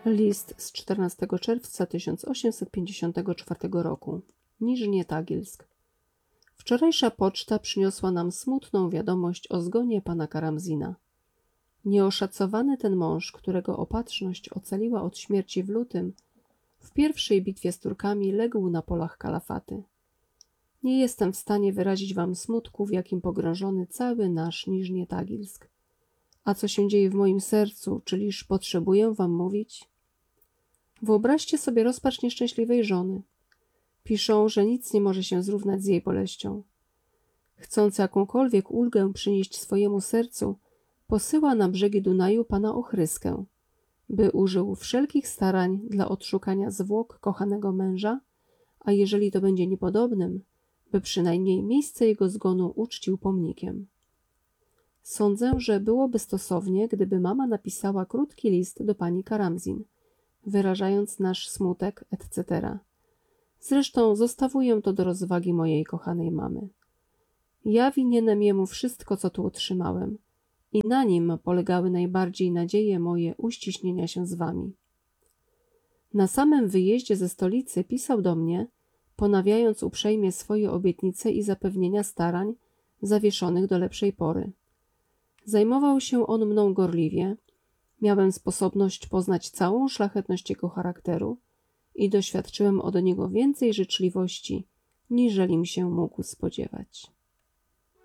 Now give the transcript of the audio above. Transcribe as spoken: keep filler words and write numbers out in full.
List z czternastego czerwca tysiąc osiemset pięćdziesiątego czwartego roku. Niżnie Tagilsk. Wczorajsza poczta przyniosła nam smutną wiadomość o zgonie pana Karamzina. Nieoszacowany ten mąż, którego opatrzność ocaliła od śmierci w lutym, w pierwszej bitwie z Turkami legł na polach Kalafaty. Nie jestem w stanie wyrazić wam smutku, w jakim pogrążony cały nasz Niżnie Tagilsk. A co się dzieje w moim sercu, czyliż potrzebuję wam mówić? Wyobraźcie sobie rozpacz nieszczęśliwej żony. Piszą, że nic nie może się zrównać z jej boleścią. Chcąc jakąkolwiek ulgę przynieść swojemu sercu, posyła na brzegi Dunaju pana Ochryskę, by użył wszelkich starań dla odszukania zwłok kochanego męża, a jeżeli to będzie niepodobnym, by przynajmniej miejsce jego zgonu uczcił pomnikiem. Sądzę, że byłoby stosownie, gdyby mama napisała krótki list do pani Karamzin, wyrażając nasz smutek, et cetera. Zresztą zostawię to do rozwagi mojej kochanej mamy. Ja winienem jemu wszystko, co tu otrzymałem, i na nim polegały najbardziej nadzieje moje uściśnienia się z wami. Na samym wyjeździe ze stolicy pisał do mnie, ponawiając uprzejmie swoje obietnice i zapewnienia starań zawieszonych do lepszej pory. Zajmował się on mną gorliwie, miałem sposobność poznać całą szlachetność jego charakteru i doświadczyłem od niego więcej życzliwości, niżelim się mógł spodziewać.